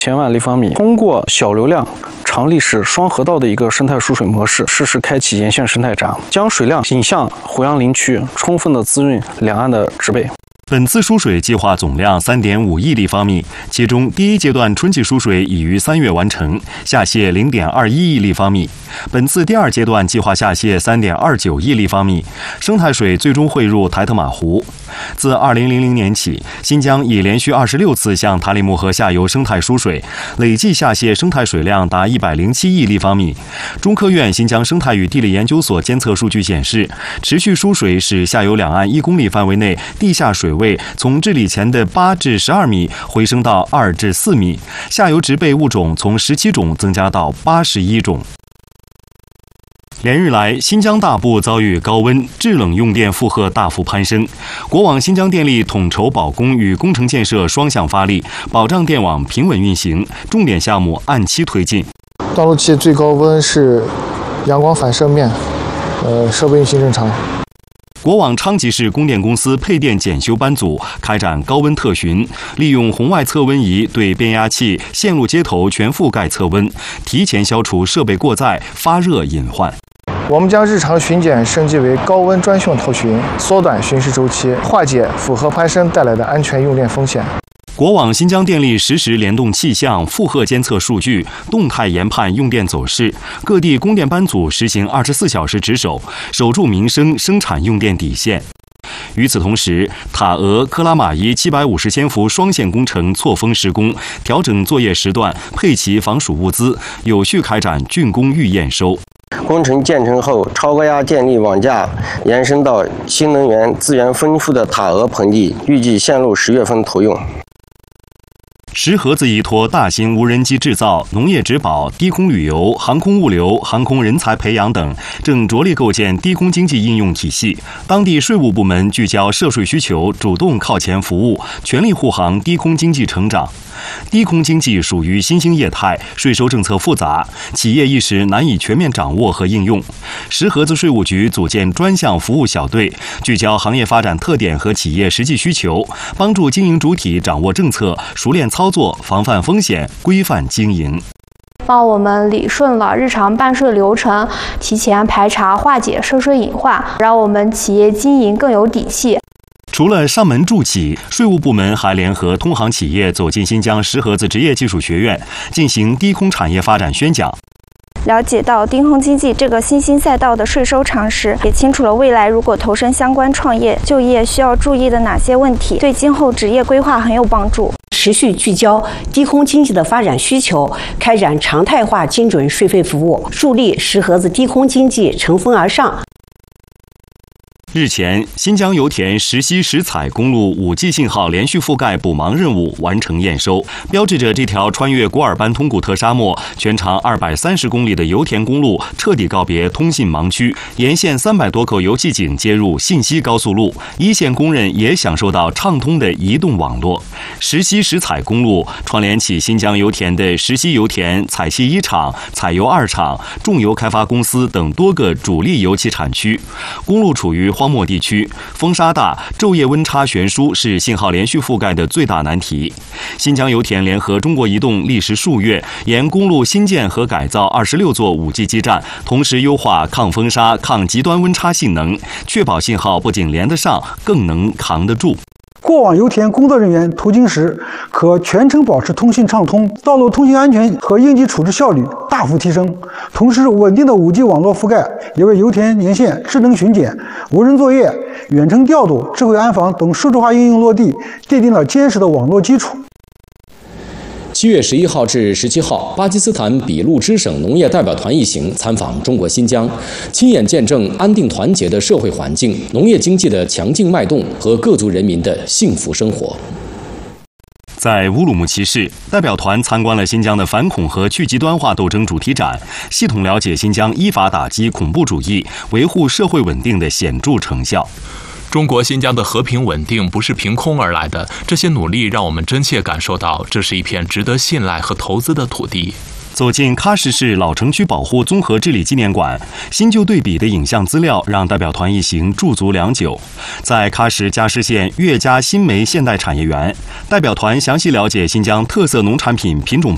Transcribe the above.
1000万立方米，通过小流量、长历史双河道的一个生态输水模式，适时开启沿线生态闸，将水量引向胡杨林区，充分的滋润两岸的植被。 本次输水计划总量3.5亿立方米，其中第一阶段春季输水已于3月完成，下泄0.21亿立方米。本次第二阶段计划下泄3.29亿立方米，生态水最终汇入台特玛湖。自2000年起，新疆已连续26次向塔里木河下游生态输水，累计下泄生态水量达107亿立方米。中科院新疆生态与地理研究所监测数据显示，持续输水使下游两岸1公里范围内地下水位从治理前的8至12米回升到2至4米，下游植被物种从17种增加到81种。连日来，新疆大部遭遇高温，制冷用电负荷大幅攀升。国网新疆电力统筹保供与工程建设双向发力，保障电网平稳运行，重点项目按期推进。 断路器最高温是阳光反射面，设备运行正常。 国网昌吉市供电公司配电检修班组开展高温特巡，利用红外测温仪对变压器、线路接头全覆盖测温，提前消除设备过载、发热隐患。 我们将日常巡检升级为高温专项特巡，缩短巡视周期，化解负荷攀升带来的安全用电风险。 国网新疆电力实时联动气象、负荷监测数据，动态研判用电走势。各地供电班组实行24小时值守，守住民生生产用电底线。与此同时，塔俄、克拉玛依750千伏双线工程错峰施工，调整作业时段，配齐防暑物资，有序开展竣工预验收。 工程建成后，超高压电力网架延伸到新能源资源丰富的塔俄盆地，预计线路10月份投用。 石河子依托大型无人机制造、农业植保、低空旅游、航空物流、航空人才培养等，正着力构建低空经济应用体系。当地税务部门聚焦涉税需求，主动靠前服务，全力护航低空经济成长。低空经济属于新兴业态，税收政策复杂，企业一时难以全面掌握和应用。石河子税务局组建专项服务小队，聚焦行业发展特点和企业实际需求，帮助经营主体掌握政策，熟练操作，防范风险，规范经营。 帮我们理顺了日常办税流程，提前排查化解涉税隐患，让我们企业经营更有底气。 除了上门助企，税务部门还联合通航企业走进新疆石河子职业技术学院，进行低空产业发展宣讲。 了解到低空经济这个新兴赛道的税收常识，也清楚了未来如果投身相关创业就业需要注意的哪些问题，对今后职业规划很有帮助。 持续聚焦低空经济的发展需求，开展常态化精准税费服务，助力石河子低空经济乘风而上。 日前，新疆油田石溪石彩公路5G 信号连续覆盖补盲任务完成验收，标志着这条穿越古尔班通古特沙漠、全长230公里的油田公路彻底告别通信盲区，沿线300多口油气井接入信息高速路，一线工人也享受到畅通的移动网络。石溪石彩公路串联起新疆油田的石溪油田、采气1厂、采油2厂、重油开发公司等多个主力油气产区。公路处于荒漠地区，风沙大，昼夜温差悬殊是信号连续覆盖的最大难题。新疆油田联合中国移动历时数月，沿公路新建和改造26座5G 基站，同时优化抗风沙、抗极端温差性能，确保信号不仅连得上，更能扛得住。 过往油田工作人员途经时，可全程保持通信畅通，道路通信安全和应急处置效率大幅提升。同时，稳定的5G 网络覆盖也为油田沿线智能巡检、无人作业、远程调度、智慧安防等数字化应用落地奠定了坚实的网络基础。 7月11号至17号，巴基斯坦俾路支省农业代表团一行参访中国新疆，亲眼见证安定团结的社会环境、农业经济的强劲脉动和各族人民的幸福生活。 在乌鲁木齐市，代表团参观了新疆的反恐和去极端化斗争主题展，系统了解新疆依法打击恐怖主义、维护社会稳定的显著成效。 中国新疆的和平稳定不是凭空而来的，这些努力让我们真切感受到，这是一片值得信赖和投资的土地。 走进喀什市老城区保护综合治理纪念馆，新旧对比的影像资料让代表团一行驻足良久。在喀什加什县岳家新煤现代产业园，代表团详细了解新疆特色农产品品种